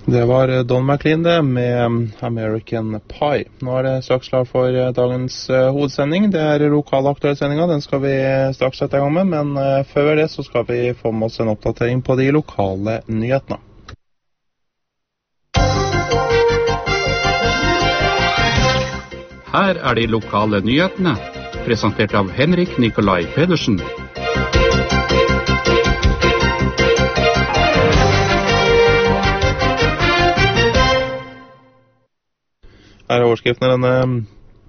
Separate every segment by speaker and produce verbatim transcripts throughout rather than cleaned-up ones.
Speaker 1: Det var Don McLean det, med American Pie. Nå er det straks klar for dagens uh, hovedsending. Det er lokalaktuellsendinga, den skal vi straks sette i gang med, men uh, før det så skal vi få med oss en oppdatering på de lokale nyhetene.
Speaker 2: Her er de lokale nyhetene, presentert av Henrik Nikolai Pedersen.
Speaker 1: Her er overskriftene denne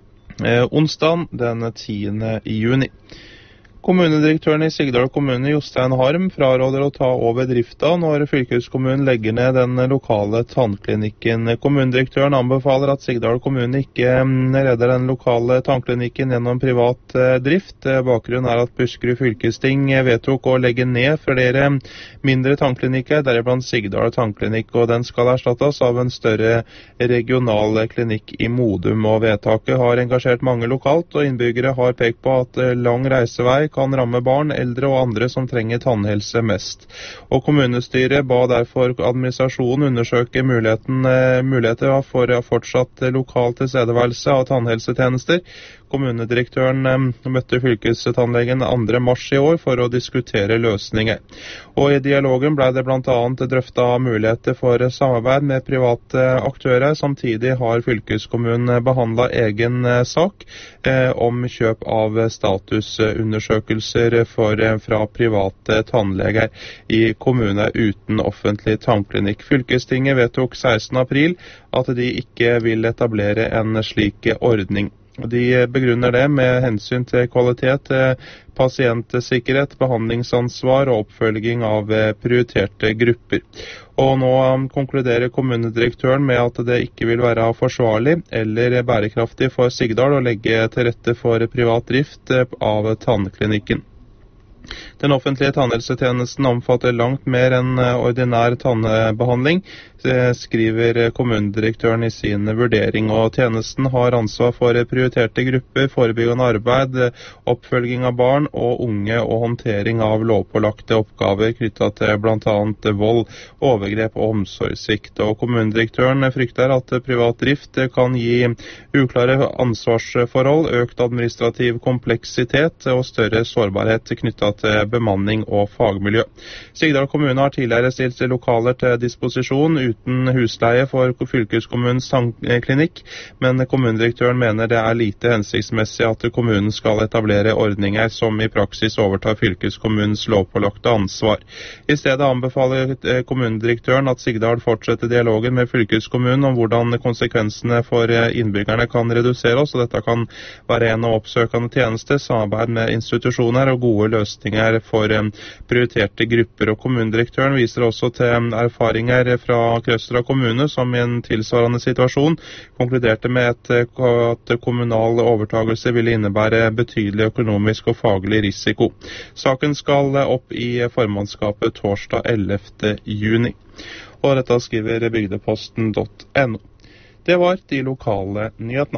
Speaker 1: eh, onsdag, den tiende juni. Kommunedirektøren i Sigdal kommune, Jostein Harm, fraråder å ta over drifta når fylkeskommunen legger ned den lokale tannklinikken. Kommunedirektøren anbefaler at Sigdal kommune ikke redder den lokale tannklinikken gjennom privat eh, drift. Bakgrunnen er at Buskerud fylkesting vedtok å legge ned flere mindre tannklinikker, deriblant Sigdal tannklinikk, og den skal erstattes av en større regional klinikk i Modum. Og vedtaket har engasjert mange lokalt, og innbyggere har pekt på at lang reisevei kan ramme barn, eldre og andre som trenger tannhelse mest. Og kommunestyret ba derfor administrasjonen undersøke muligheten, muligheter for fortsatt lokal tilstedeværelse av tannhelsetjenester. Kommunedirektøren møtte fylkestannlegen andre mars i år for å diskutere løsninger. Og i dialogen ble det blant annet drøftet muligheter for samarbeid med private aktører. Samtidig har fylkeskommunen behandlet egen sak eh, om kjøp av statusundersøkelser for, fra private tannleger i kommuner uten offentlig tannklinikk. Fylkestinget vedtok sekstende april at de ikke vil etablere en slik ordning. De begrunner det med hensyn til kvalitet, pasientsikkerhet, behandlingsansvar og oppfølging av prioriterte grupper. Og nå konkluderer kommunedirektøren med at det ikke vil være forsvarlig eller bærekraftig for Sigdal å legge til rette for privat drift av tannklinikken. Den offentlige tannhelsetjenesten omfatter langt mer enn ordinær tannbehandling, skriver kommunedirektøren i sin vurdering, og tjenesten har ansvar for prioriterte grupper, forebyggende arbeid, oppfølging av barn og unge og håndtering av lovpålagte oppgaver knyttet til blant annet vold, overgrep og omsorgssvikt. Og kommunedirektøren frykter at privat drift kan gi uklare ansvarsforhold, økt administrativ kompleksitet og større sårbarhet knyttet til bemanning og fagmiljø. Sigdal kommune har tidligere stilt lokaler til disposisjon uten husleie for fylkeskommunens tannklinikk, men kommunedirektøren mener det er lite hensiktsmessig at kommunen skal etablere ordninger som i praksis overtar fylkeskommunens lovpålagte ansvar. I stedet anbefaler kommunedirektøren at Sigdal fortsetter dialogen med fylkeskommunen om hvordan konsekvensene for innbyggerne kan reduseres, og dette kan være en av oppsøkende tjenester, samarbeid med institusjoner og gode løsninger for prioriterte grupper. Og kommunedirektøren viser også til erfaringer fra Krøstra kommune, som i en tilsvarende situasjon konkluderte med at kommunal overtagelse ville innebære betydelig økonomisk og faglig risiko. Saken skal opp i formannskapet torsdag ellevte juni. Og dette skriver bygdeposten punktum no. Det var de lokale nyhetene.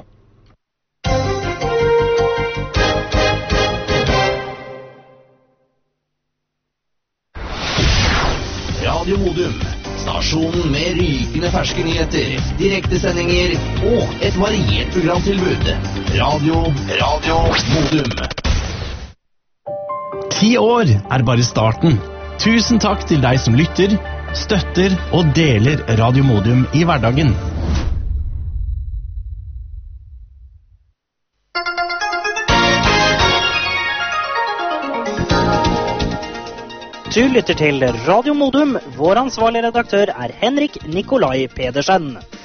Speaker 3: Radio Modum, stasjonen med rykende ferske nyheter, direktesendinger og et variert programtilbud. Radio, Radio Modum.
Speaker 4: Ti år er bare starten. Tusen takk til deg som lytter, støtter og deler Radio Modum i hverdagen.
Speaker 5: Du lytter til Radio Modum. Vår ansvarlige redaktør er Henrik Nikolai Pedersen.